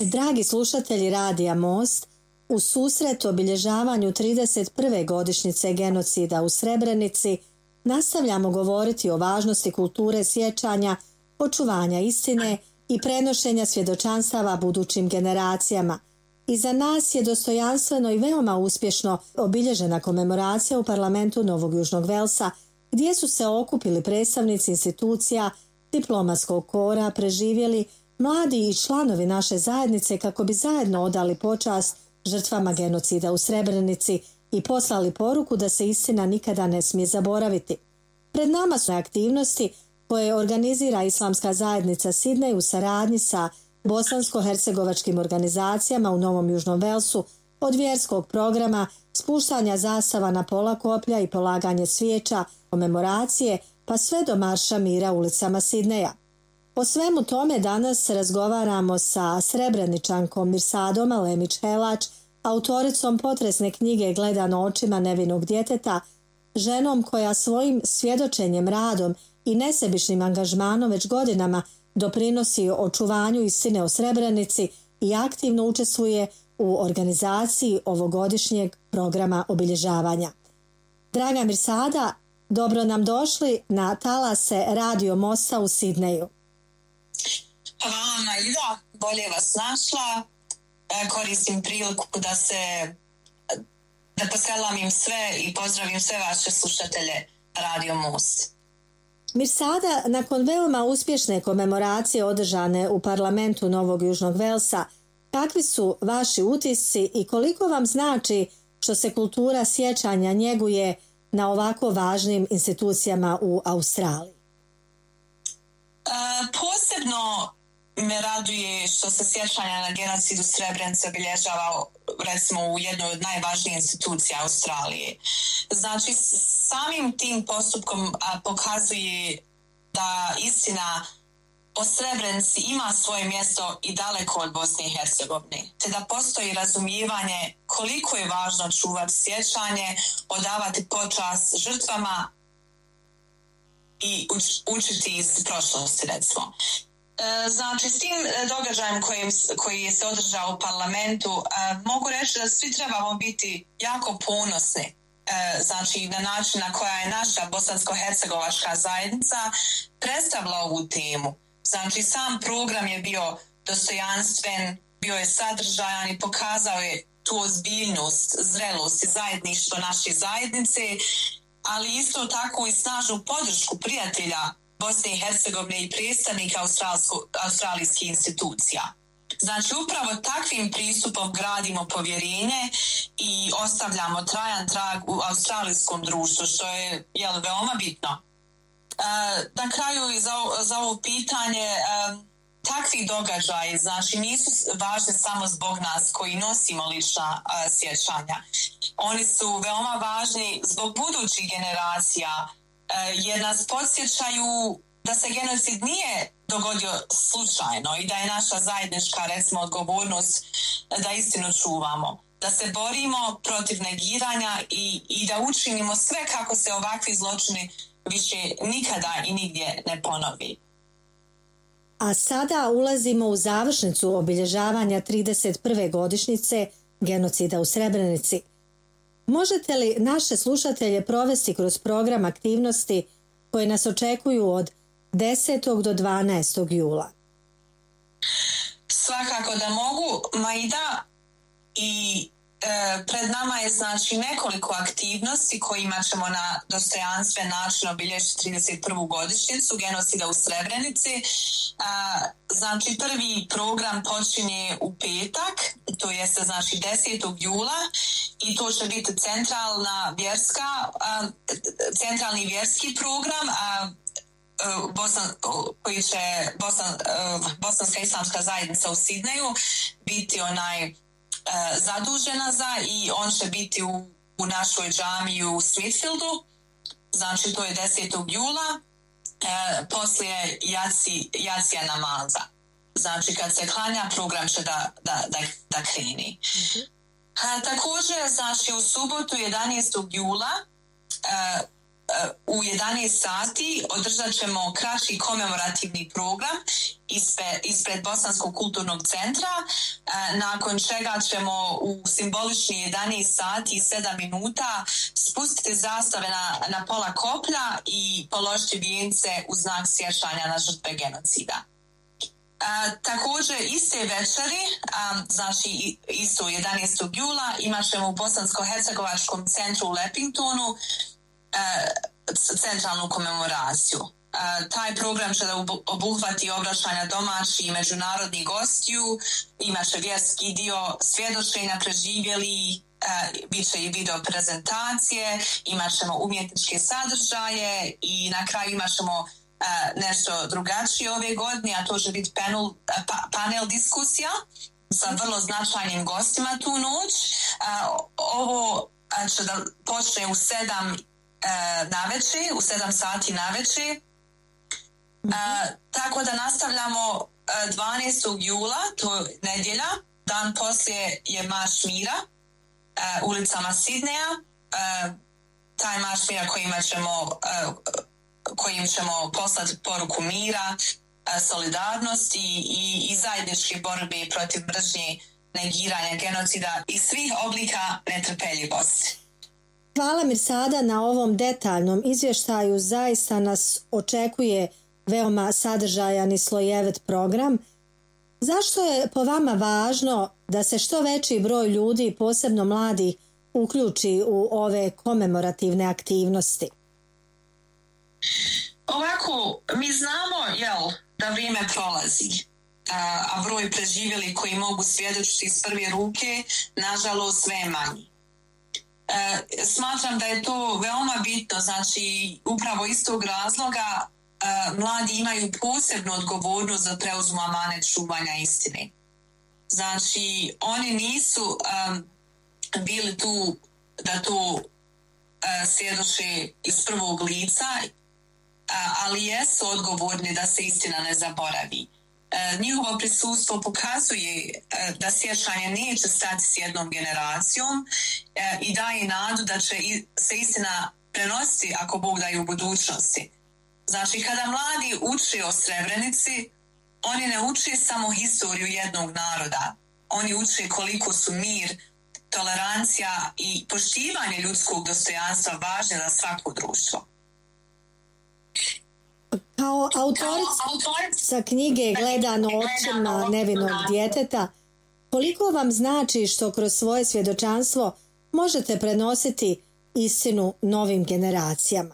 Dragi slušatelji Radija Most, u susret obilježavanju 31. godišnjice genocida u Srebrenici nastavljamo govoriti o važnosti kulture sjećanja, očuvanja istine i prenošenja svjedočanstava budućim generacijama. I za nas je dostojanstveno i veoma uspješno obilježena komemoracija u parlamentu Novog Južnog Velsa, gdje su se okupili predstavnici institucija, diplomatskog kora, preživjeli, mladi i članovi naše zajednice kako bi zajedno odali počast žrtvama genocida u Srebrenici i poslali poruku da se istina nikada ne smije zaboraviti. Pred nama su aktivnosti koje organizira Islamska zajednica Sidney u saradnji sa bosansko-hercegovačkim organizacijama u Novom Južnom Velsu, od vjerskog programa, spuštanja zastava na pola koplja i polaganje svijeća, komemoracije, pa sve do marša mira ulicama Sidneja. O svemu tome danas razgovaramo sa Srebreničankom Mirsadom Alemić-Helač, autoricom potresne knjige Gledano očima nevinog djeteta, ženom koja svojim svjedočenjem, radom i nesebičnim angažmanom već godinama doprinosi očuvanju istine o Srebrenici i aktivno učestvuje u organizaciji ovogodišnjeg programa obilježavanja. Draga Mirsada, dobro nam došli na talase Radio Mosta u Sidneju. Hvala Maida, bolje vas našla. Koristim priliku da poselamim sve i pozdravim sve vaše slušatelje Radio Most. Mirsada, nakon veoma uspješne komemoracije održane u parlamentu Novog Južnog Velsa, kakvi su vaši utisci i koliko vam znači što se kultura sjećanja njeguje na ovako važnim institucijama u Australiji? Posebno me raduje što se sjećanja na genocid u Srebrenici obilježava recimo u jednoj od najvažnijih institucija Australije. Znači, samim tim postupkom pokazuje da istina o Srebrenici ima svoje mjesto i daleko od Bosne i Hercegovine, te da postoji razumijevanje koliko je važno čuvati sjećanje, odavati počast žrtvama i učiti iz prošlosti, recimo. Znači, s tim događajem koji se održao u parlamentu, mogu reći da svi trebamo biti jako ponosni, znači na način na koja je naša bosansko-hercegovačka zajednica predstavila ovu temu. Znači, sam program je bio dostojanstven, bio je sadržajan i pokazao je tu ozbiljnost, zrelost i zajedništvo naše zajednice, ali isto tako i snažnu podršku prijatelja Bosne i Hercegovine i predstavnika australijskih institucija. Znači, upravo takvim pristupom gradimo povjerenje i ostavljamo trajan trag u australijskom društvu, što je veoma bitno. Na kraju i za ovo pitanje, takvi događaji, znači, nisu važni samo zbog nas koji nosimo lična sjećanja. Oni su veoma važni zbog budućih generacija, jer nas podsjećaju da se genocid nije dogodio slučajno i da je naša zajednička, recimo, odgovornost da istinu čuvamo, da se borimo protiv negiranja i da učinimo sve kako se ovakvi zločini više nikada i nigdje ne ponovi. A sada ulazimo u završnicu obilježavanja 31. godišnjice genocida u Srebrenici. Možete li naše slušatelje provesti kroz program aktivnosti koje nas očekuju od 10. do 12. jula? Svakako da mogu, Maida, i pred nama je, znači, nekoliko aktivnosti kojima ćemo na dostojanstven način obilježiti 31. godišnjicu genocida u Srebrenici. Znači, prvi program počinje u petak, to jeste, znači, 10. jula, i to će biti centralni vjerski program koji će Bosanska islamska zajednica u Sidneju biti zadužena za, i on će biti u našoj džamiji u Smithfieldu. Znači, to je 10. jula poslije jacija namaza. Znači, kad se klanja, program će da kreni. Također, znači, u subotu 11. jula u 11 sati održat ćemo kraći komemorativni program ispred Bosanskog kulturnog centra, nakon čega ćemo u simbolični 11 sati i 7 minuta spustiti zastave na pola koplja i položiti vijence u znak sjećanja na žrtve genocida. Također iste večeri, znači isto 11. jula, imat ćemo u Bosansko-hercegovačkom centru u Lepingtonu centralnu komemoraciju. Taj program će da obuhvati obraćanja domaćih i međunarodnih gostiju, imat će vjerski dio, svjedočenja preživjeli, bit će i video prezentacije, imat ćemo umjetničke sadržaje i na kraju imat ćemo nešto drugačije ove godine, a to će biti panel diskusija sa vrlo značajnim gostima tu noć. Ovo će da počne u 7 sati navečer. Tako da nastavljamo 12. jula, to je nedjelja, dan poslije je Marš mira ulicama Sidneja. Taj Marš mira kojim ćemo poslati poruku mira, solidarnosti i zajedničke borbe protiv mržnje, negiranja genocida i svih oblika netrpeljivosti. Hvala Mirsada na ovom detaljnom izvještaju. Zaista nas očekuje veoma sadržajan i slojevit program. Zašto je po vama važno da se što veći broj ljudi, posebno mladi, uključi u ove komemorativne aktivnosti? Ovako, mi znamo da vrijeme prolazi, a broj preživjeli koji mogu svjedočiti iz prve ruke, nažalost, sve je manji. Smatram da je to veoma bitno, znači upravo iz tog razloga mladi imaju posebnu odgovornost da preuzmu amanet čuvanja istine. Znači, oni nisu bili tu da to svjedoče iz prvog lica, ali jesu odgovorni da se istina ne zaboravi. Njihovo prisustvo pokazuje da sjećanje neće stati s jednom generacijom i daje nadu da će se istina prenositi ako Bog da i u budućnosti. Znači, kada mladi uče o Srebrenici, oni ne uče samo historiju jednog naroda. Oni uče koliko su mir, tolerancija i poštivanje ljudskog dostojanstva važne za svako društvo. Kao autorica knjige Gledano očima nevinog djeteta, koliko vam znači što kroz svoje svjedočanstvo možete prenositi istinu novim generacijama?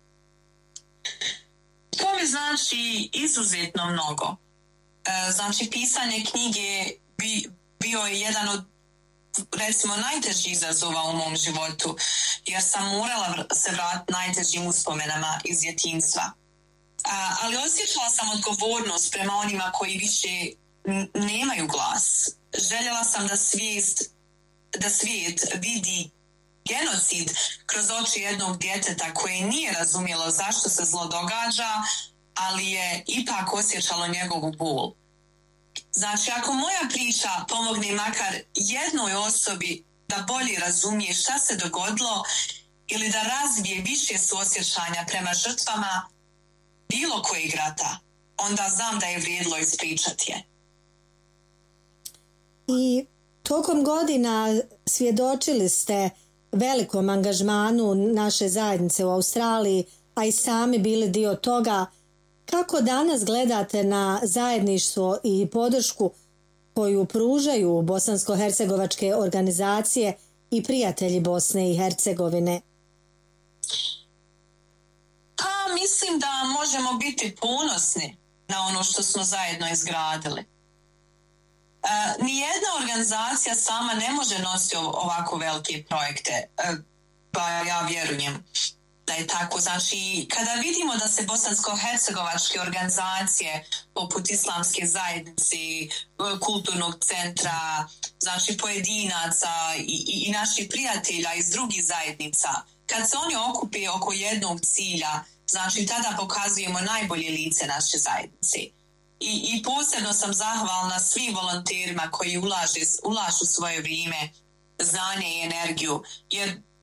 To mi znači izuzetno mnogo. Znači, pisanje knjige bio je jedan od, recimo, najtežih izazova u mom životu, jer sam morala se vratiti najtežim uspomenama iz djetinjstva. Ali osjećala sam odgovornost prema onima koji više nemaju glas. Željela sam da svijet vidi genocid kroz oči jednog djeteta koje nije razumjelo zašto se zlo događa, ali je ipak osjećalo njegovu bol. Znači, ako moja priča pomogne makar jednoj osobi da bolje razumije šta se dogodilo ili da razvije više suosjećanja prema žrtvama bilo kojeg rata, onda znam da je vrijedilo ispričati je. I tokom godina svjedočili ste velikom angažmanu naše zajednice u Australiji, a i sami bili dio toga. Kako danas gledate na zajedništvo i podršku koju pružaju bosansko-hercegovačke organizacije i prijatelji Bosne i Hercegovine? Mislim da možemo biti ponosni na ono što smo zajedno izgradili. Nijedna organizacija sama ne može nositi ovako velike projekte, pa ja vjerujem da je tako. Znači, kada vidimo da se bosansko-hercegovačke organizacije poput Islamske zajednice, kulturnog centra, znači pojedinaca i naših prijatelja iz drugih zajednica, kad se oni okupe oko jednog cilja, znači tada pokazujemo najbolje lice naše zajednice. I posebno sam zahvalna svim volonterima koji ulažu svoje vrijeme, znanje i energiju, jer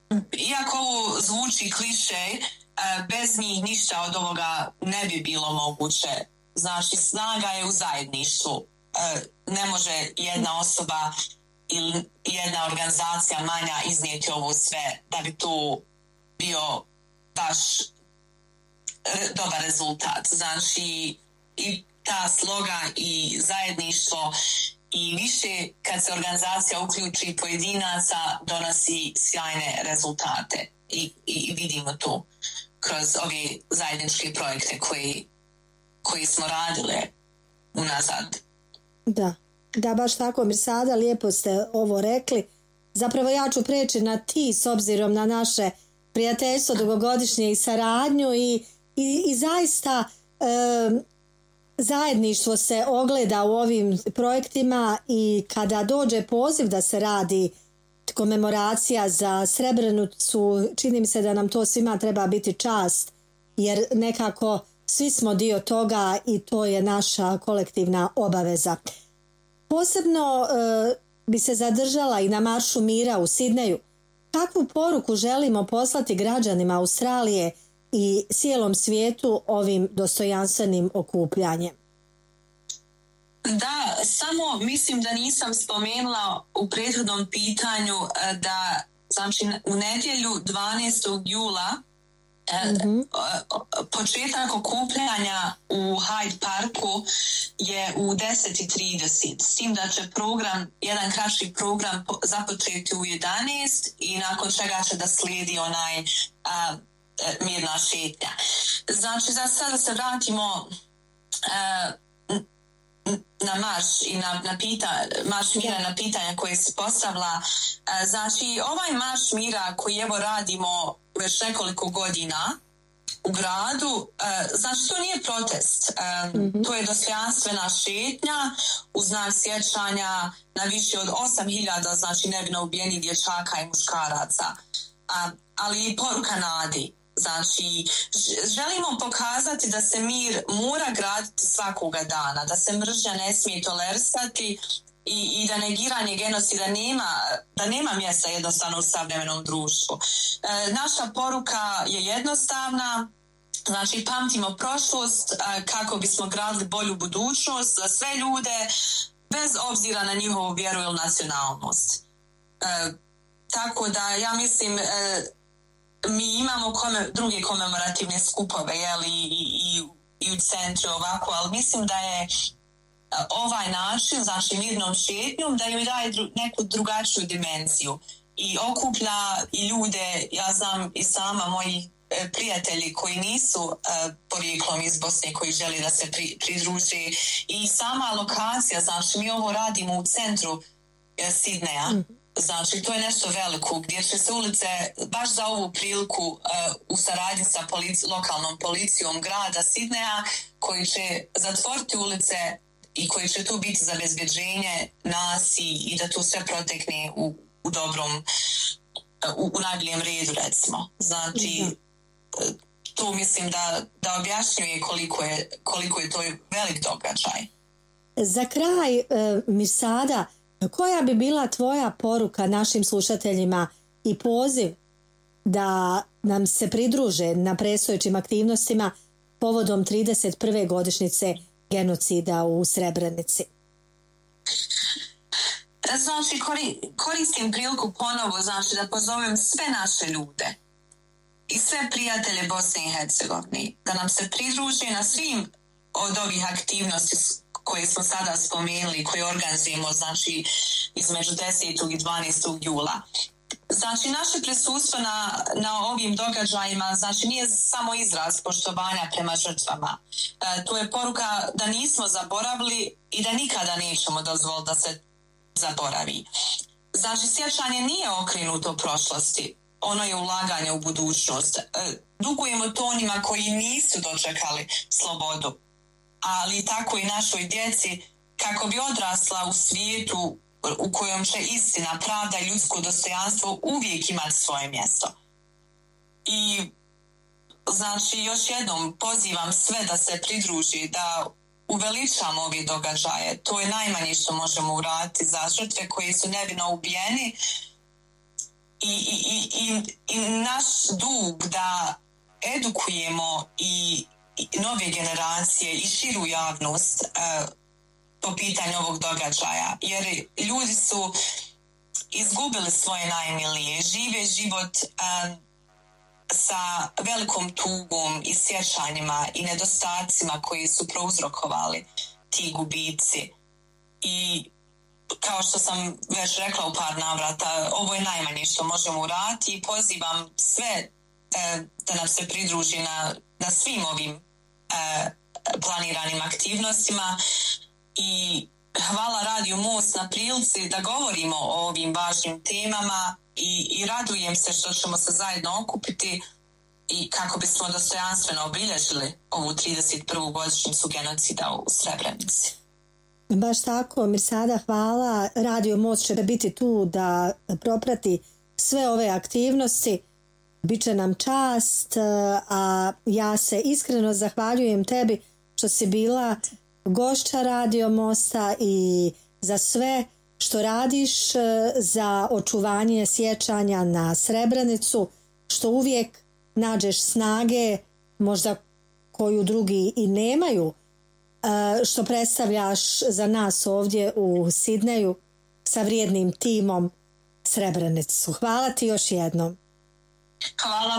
iako ovo zvuči klišej, bez njih ništa od ovoga ne bi bilo moguće. Znači, snaga je u zajedništvu. Ne može jedna osoba ili jedna organizacija manja iznijeti ovo sve da bi tu bio baš dobar rezultat. Znači, i ta sloga i zajedništvo i više kad se organizacija uključi pojedinaca donosi sjajne rezultate i vidimo tu kroz ove zajedničke projekte koji smo radile unazad. Da, baš tako, Mirsada, lijepo ste ovo rekli. Zapravo ja ću preći na ti s obzirom na naše prijateljstvo dugogodišnje i saradnju i zaista zajedništvo se ogleda u ovim projektima i kada dođe poziv da se radi komemoracija za Srebrenicu, čini mi se da nam to svima treba biti čast, jer nekako svi smo dio toga i to je naša kolektivna obaveza. Posebno bi se zadržala i na Maršu mira u Sidneju. Kakvu poruku želimo poslati građanima Australije i cijelom svijetu ovim dostojanstvenim okupljanjem? Da, samo mislim da nisam spomenula u prethodnom pitanju da, znači, u nedjelju 12. jula početak okupljanja u Hyde Parku je u 10:30, s tim da će jedan kraći program započeti u 11 i nakon čega će da slijedi onaj mirna šetnja. Znači, za sada se vratimo na marš i marš mira, na pitanja koje se postavila. Znači, ovaj marš mira koji evo radimo već nekoliko godina u gradu, znači to nije protest, to je dostojanstvena šetnja u znak sjećanja na više od 8.000, znači nevino ubijenih dječaka i muškaraca, ali i poruka nadi. Znači, želimo pokazati da se mir mora graditi svakoga dana, da se mržnja ne smije tolerisati i da negiranje genocida nema mjesta jednostavno u savremenom društvu. Naša poruka je jednostavna, znači pamtimo prošlost kako bismo gradili bolju budućnost za sve ljude bez obzira na njihovu vjeru ili nacionalnost. Tako da ja mislim mi imamo druge komemorativne skupove i u centru ovako, ali mislim da je ovaj način, znači mirnom šetnjom, da joj daje neku drugačiju dimenziju i okuplja i ljude. Ja znam i sama moji prijatelji koji nisu porijeklom iz Bosne, koji žele da se pridruže, i sama lokacija, znači mi ovo radimo u centru Sidneja. Znači, to je nešto veliko gdje će se ulice, baš za ovu priliku, u saradnji sa lokalnom policijom grada Sidneja, koji će zatvoriti ulice i koji će tu biti za bezbjeđenje nas i da tu sve protekne u dobrom, u najboljem redu, recimo. Znači, to mislim da objašnjuje koliko je to velik događaj. Za kraj, Mirsada, koja bi bila tvoja poruka našim slušateljima i poziv da nam se pridruže na predstojećim aktivnostima povodom 31. godišnjice genocida u Srebrenici? Znači, koristim priliku ponovo, znači, da pozovem sve naše ljude i sve prijatelje Bosne i Hercegovine da nam se pridruže na svim od ovih aktivnosti koje smo sada spomenuli, koje organizujemo, znači, između 10. i 12. jula. Znači, naše prisustvo na ovim događajima, znači, nije samo izraz poštovanja prema žrtvama. To je poruka da nismo zaboravili i da nikada nećemo dozvoliti da se zaboravi. Znači, sjećanje nije okrenuto prošlosti, ono je ulaganje u budućnost. Dugujemo to onima koji nisu dočekali slobodu, ali tako i našoj djeci, kako bi odrasla u svijetu u kojem će istina, pravda i ljudsko dostojanstvo uvijek imati svoje mjesto. I znači, još jednom pozivam sve da se pridruži, da uveličamo ove događaje. To je najmanje što možemo uraditi za žrtve koji su nevino ubijeni i naš dug da edukujemo i nove generacije i širu javnost po pitanju ovog događaja, jer ljudi su izgubili svoje najmilije, žive život sa velikom tugom i sjećanjima i nedostacima koji su prouzrokovali ti gubici. I kao što sam već rekla u par navrata, ovo je najmanje što možemo uraditi i pozivam sve da nam se pridruži na svim ovim planiranim aktivnostima i hvala Radio Most na prilici da govorimo o ovim važnim temama i radujem se što ćemo se zajedno okupiti i kako bismo dostojanstveno obilježili ovu 31. godišnjicu genocida u Srebrenici. Baš tako, Mirsada, hvala. Radio Most će biti tu da proprati sve ove aktivnosti. Biće nam čast, a ja se iskreno zahvaljujem tebi što si bila gošća Radio Mosta i za sve što radiš za očuvanje sjećanja na Srebrenicu, što uvijek nađeš snage, možda koju drugi i nemaju, što predstavljaš za nas ovdje u Sidneju sa vrijednim timom Srebrenicu. Hvala ti još jednom. Hvala